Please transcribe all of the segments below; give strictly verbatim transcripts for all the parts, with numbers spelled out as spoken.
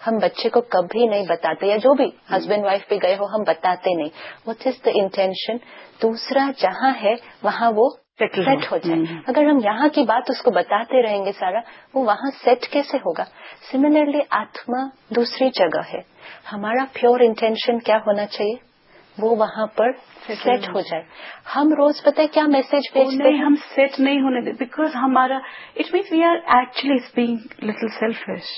हम बच्चे को कभी नहीं बताते, या जो भी हस्बैंड वाइफ पे गए हो हम बताते नहीं. What is the intention? दूसरा जहाँ है वहाँ वो सेट हो जाए. अगर हम यहाँ की बात उसको बताते रहेंगे सारा, वो वहाँ सेट कैसे होगा? सिमिलरली आत्मा दूसरी जगह है, हमारा प्योर इंटेंशन क्या होना चाहिए? वो वहाँ पर सेट हो जाए. हम रोज पता है क्या मैसेज भेजते हैं? हम सेट नहीं होने देते, बिकॉज हमारा it means we are actually being little selfish.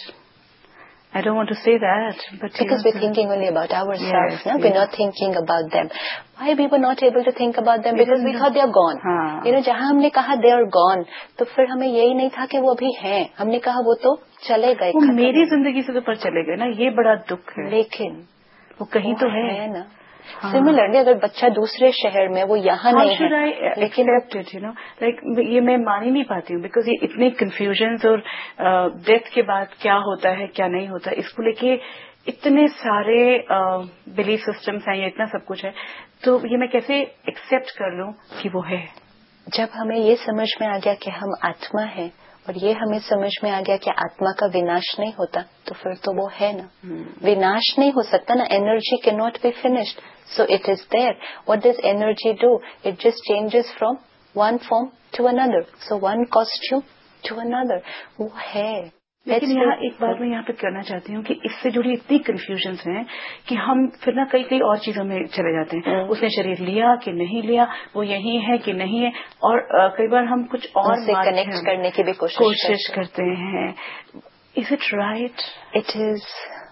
I don't want to say that, but because we're thinking only about ourselves. Yes, no? yes. We're not thinking about them. Why we were not able to think about them? Because we thought they are gone. हाँ. You know, जहाँ हमने कहा they are gone, तो फिर हमें यही नहीं था कि वो अभी हैं. हमने कहा वो तो चले गए. वो मेरी जिंदगी से तो पर चले गए ना, ये बड़ा दुख है. लेकिन वो कहीं वो तो है, है ना. सिमिलरली अगर बच्चा दूसरे शहर में, वो यहाँ नहीं है, लेकिन यू नो लाइक ये मैं मान ही नहीं पाती हूँ, बिकॉज ये इतने कंफ्यूजन्स और डेथ के बाद क्या होता है क्या नहीं होता, इसको लेके इतने सारे बिलीफ सिस्टम्स हैं, ये इतना सब कुछ है, तो ये मैं कैसे एक्सेप्ट कर लूँ कि वो है. जब हमें ये समझ में आ गया कि हम आत्मा है, और ये हमें समझ में आ गया कि आत्मा का विनाश नहीं होता, तो फिर तो वो है ना. hmm. विनाश नहीं हो सकता ना. Energy can not be finished, so it is there. What does energy do? It just changes from one form to another, so one costume to another. वो है. लेकिन यहाँ एक बात मैं यहाँ पे करना चाहती हूँ कि इससे जुड़ी इतनी कंफ्यूजन्स हैं कि हम फिर ना कई कई और चीजों में चले जाते हैं. hmm. उसने शरीर लिया कि नहीं लिया, वो यही है कि नहीं है, और uh, कई बार हम कुछ और से कनेक्ट करने की भी कोशिश, कोशिश करते हैं. Is it right? It is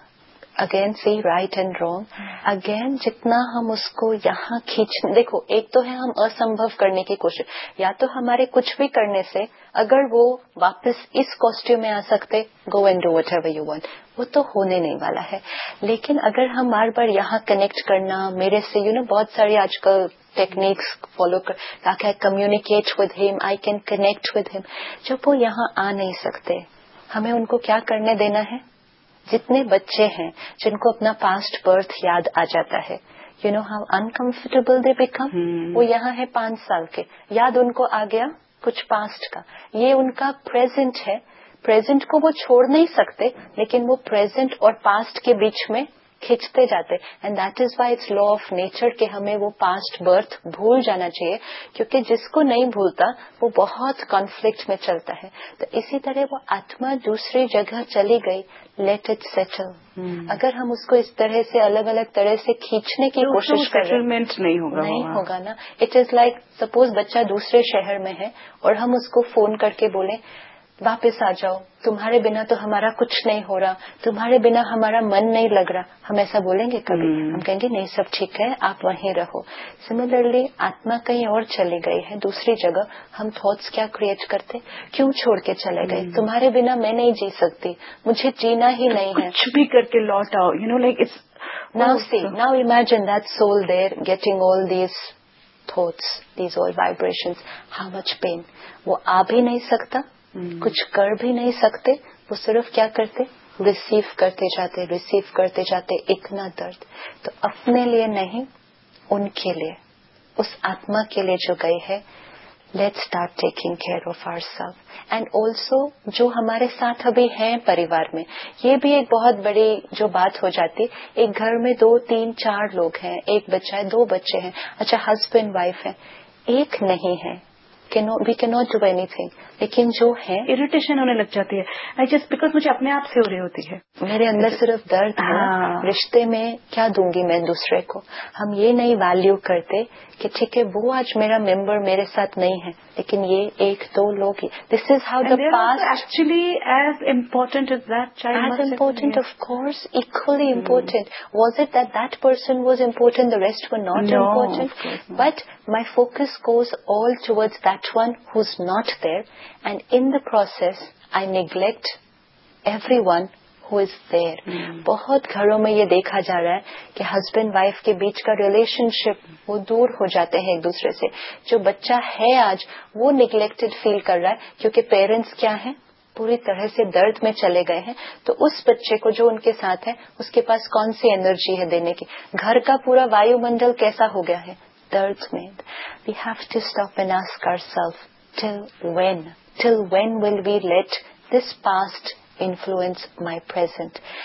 again C right and wrong. Again जितना हम उसको यहाँ खींच, देखो एक तो है हम असंभव करने की कोशिश, या तो हमारे कुछ भी करने से अगर वो वापस इस कॉस्ट्यूम में आ सकते, go and do whatever you want, वो तो होने नहीं वाला है. लेकिन अगर हम बार बार यहाँ कनेक्ट करना, मेरे से यू नो बहुत सारी आजकल टेक्निक्स फॉलो कर, ताकि I communicate with him, I can connect with him. जब वो यहाँ आ नहीं सकते, हमें उनको क्या करने देना है? जितने बच्चे हैं जिनको अपना पास्ट बर्थ याद आ जाता है, you know how uncomfortable they become. वो यहाँ है पांच साल के, याद उनको आ गया कुछ पास्ट का, ये उनका प्रेजेंट है. प्रेजेंट को वो छोड़ नहीं सकते, लेकिन वो प्रेजेंट और पास्ट के बीच में खींचते जाते. And that is why it's law of nature कि हमें वो पास्ट बर्थ भूल जाना चाहिए, क्योंकि जिसको नहीं भूलता वो बहुत कॉन्फ्लिक्ट में चलता है. तो इसी तरह वो आत्मा दूसरी जगह चली गई, लेट इट सेटल. अगर हम उसको इस तरह से अलग अलग तरह से खींचने की तो कोशिश कर रहे हैं, नहीं होगा नहीं होगा ना. इट इज लाइक सपोज बच्चा दूसरे शहर में है और हम उसको फोन करके बोले वापस आ जाओ, तुम्हारे बिना तो हमारा कुछ नहीं हो रहा, तुम्हारे बिना हमारा मन नहीं लग रहा. हम ऐसा बोलेंगे कभी? hmm. हम कहेंगे नहीं सब ठीक है, आप वहीं रहो. सिमिलरली आत्मा कहीं और चली गई है दूसरी जगह, हम थॉट्स क्या क्रिएट करते, क्यों छोड़ के चले गए? hmm. तुम्हारे बिना मैं नहीं जी सकती, मुझे जीना ही नहीं है. कुछ भी करके लौट आओ, you know like it's now see now imagine that soul there getting all these thoughts, these all vibrations, how much pain. वो आ भी नहीं सकता, Hmm. कुछ कर भी नहीं सकते, वो सिर्फ क्या करते, रिसीव करते जाते रिसीव करते जाते. इतना दर्द तो अपने लिए नहीं, उनके लिए, उस आत्मा के लिए जो गई है. Let's start taking care of ourselves. And also जो हमारे साथ अभी हैं परिवार में, ये भी एक बहुत बड़ी जो बात हो जाती. एक घर में दो तीन चार लोग हैं, एक बच्चा है, दो बच्चे हैं, अच्छा हस्बैंड वाइफ है, एक नहीं है, we can not do anything. लेकिन जो है इरिटेशन होने लग जाती है, आई जस्ट बिकॉज मुझे अपने आप से हो रही होती है, मेरे अंदर सिर्फ दर्द है. हाँ. रिश्ते में क्या दूंगी मैं दूसरे को? हम ये नहीं वैल्यू करते कि ठीक है वो आज मेरा मेंबर मेरे साथ नहीं है, लेकिन ये एक दो लोग ही. This is how the past actually as important as that child. As important of course, equally important. Was it that that person was important, the rest were not important? But my focus goes all towards that one who is not there, and in the process I neglect everyone who is there. hmm. बहुत घरों में ये देखा जा रहा है कि husband wife के बीच का रिलेशनशिप वो दूर हो जाते हैं एक दूसरे से. जो बच्चा है आज वो निग्लेक्टेड फील कर रहा है, क्योंकि पेरेंट्स क्या है, पूरी तरह से दर्द में चले गए हैं. तो उस बच्चे को जो उनके साथ है, उसके पास कौन सी एनर्जी है देने की? घर का पूरा वायुमंडल कैसा हो गया है, दर्द में. We have to stop and ask ourselves, till when till when will we let this past influence my present?